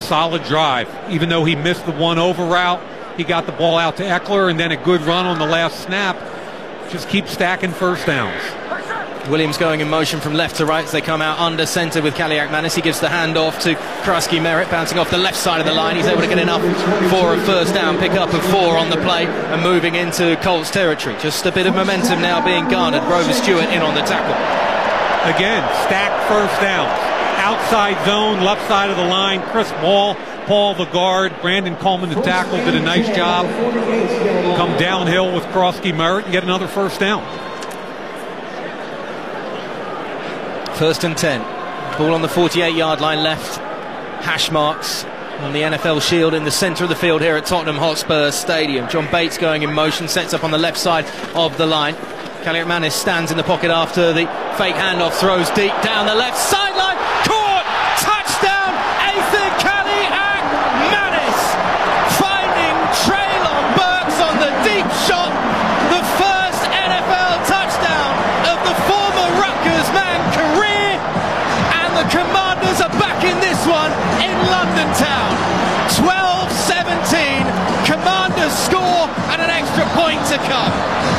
solid drive. Even though he missed the one over route, he got the ball out to Eckler, and then a good run on the last snap. Just keep stacking first downs. Williams going in motion from left to right as they come out under centre with Kaliakmanis. He gives the handoff to Krusky Merritt, bouncing off the left side of the line. He's able to get enough for a first down, pick up of 4 on the play, and moving into Colts territory. Just a bit of momentum now being garnered. Grover Stewart in on the tackle. Again, stacked first downs. Outside zone, left side of the line. Chris Paul the guard. Brandon Coleman, the tackle, did a nice job. Come downhill with Krusky Merritt and get another first down. 1st and 10. Ball on the 48-yard line left. Hash marks on the NFL shield in the centre of the field here at Tottenham Hotspur Stadium. John Bates going in motion, sets up on the left side of the line. Kaliakmanis stands in the pocket after the fake handoff, throws deep down the left sideline. Caught! Touchdown! Ethan Kaliakmanis finding Treylon Burks on the deep shot. The first NFL touchdown of the former Rutgers man career. And the Commanders are back in this one in London town. 12-17. Commanders score and an extra point to come.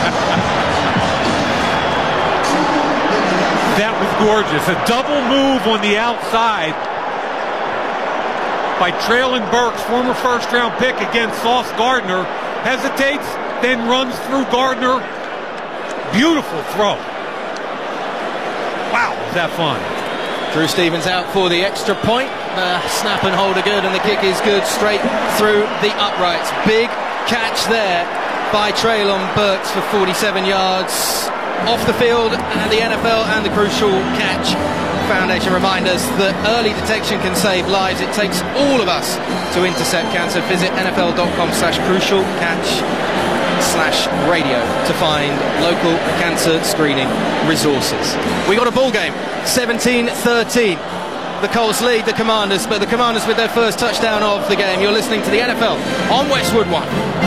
That was gorgeous. A double move on the outside by Treylon Burks, former first-round pick against Sauce Gardner. Hesitates, then runs through Gardner. Beautiful throw. Wow, was that fun. Drew Stevens out for the extra point. Snap and hold are good, and the kick is good straight through the uprights. Big catch there by Treylon Burks for 47 yards. Off the field, and the NFL and the Crucial Catch Foundation remind us that early detection can save lives. It takes all of us to intercept cancer. Visit nfl.com/crucialcatch/radio to find local cancer screening resources. We got a ball game, 17-13. The Colts lead the Commanders, but the Commanders with their first touchdown of the game. You're listening to the NFL on Westwood One.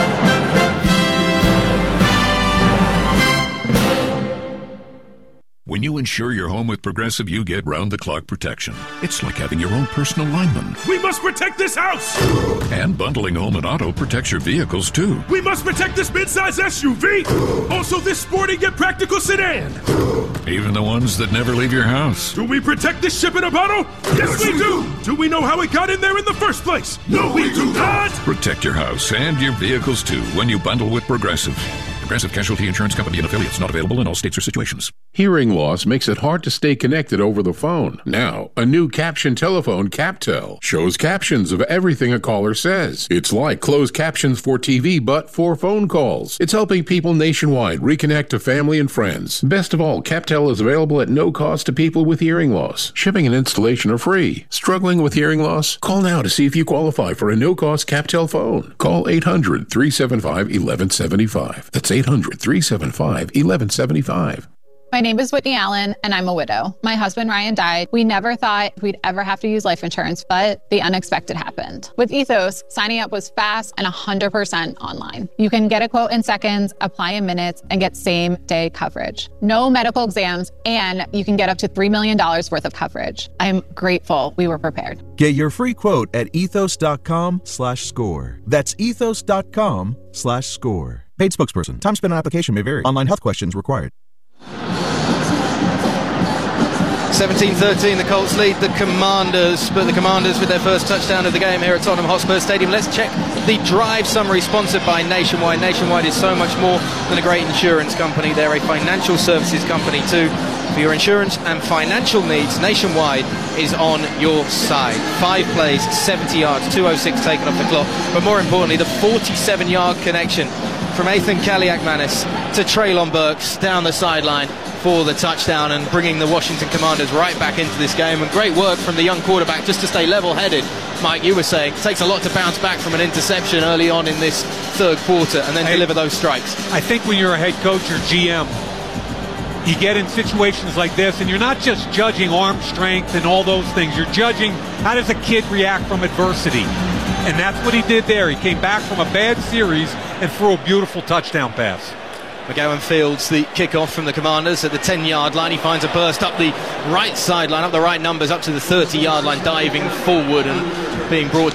When you insure your home with Progressive, you get round-the-clock protection. It's like having your own personal lineman. We must protect this house! And bundling home and auto protects your vehicles, too. We must protect this midsize SUV! Also this sporty yet practical sedan! Even the ones that never leave your house. Do we protect this ship in a bottle? Yes, we do! Do we know how it got in there in the first place? No, we do not! Protect your house and your vehicles, too, when you bundle with Progressive. Progressive Casualty Insurance Company and affiliates, not available in all states or situations. Hearing loss makes it hard to stay connected over the phone. Now, a new caption telephone, CapTel, shows captions of everything a caller says. It's like closed captions for TV, but for phone calls. It's helping people nationwide reconnect to family and friends. Best of all, CapTel is available at no cost to people with hearing loss. Shipping and installation are free. Struggling with hearing loss? Call now to see if you qualify for a no-cost CapTel phone. Call 800-375-1175. That's 800-375-1175. My name is Whitney Allen, and I'm a widow. My husband, Ryan, died. We never thought we'd ever have to use life insurance, but the unexpected happened. With Ethos, signing up was fast and 100% online. You can get a quote in seconds, apply in minutes, and get same-day coverage. No medical exams, and you can get up to $3 million worth of coverage. I'm grateful we were prepared. Get your free quote at ethos.com/score. That's ethos.com/score. Paid spokesperson. Time spent on application may vary. Online health questions required. 17-13, the Colts lead the Commanders, but the Commanders with their first touchdown of the game here at Tottenham Hotspur Stadium. Let's check the drive summary sponsored by Nationwide. Nationwide is so much more than a great insurance company. They're a financial services company too. For your insurance and financial needs, Nationwide is on your side. 5 plays, 70 yards, 2:06 taken off the clock, but more importantly, the 47-yard connection from Ethan Kaliakmanis to Treylon Burks down the sideline for the touchdown and bringing the Washington Commanders right back into this game. And great work from the young quarterback just to stay level-headed. Mike, you were saying it takes a lot to bounce back from an interception early on in this third quarter and then deliver those strikes. I think when you're a head coach or GM, you get in situations like this and you're not just judging arm strength and all those things. You're judging how does a kid react from adversity. And that's what he did there. He came back from a bad series and threw a beautiful touchdown pass. McGowan fields the kickoff from the Commanders at the 10-yard line. He finds a burst up the right sideline, up the right numbers, up to the 30-yard line, diving forward and being brought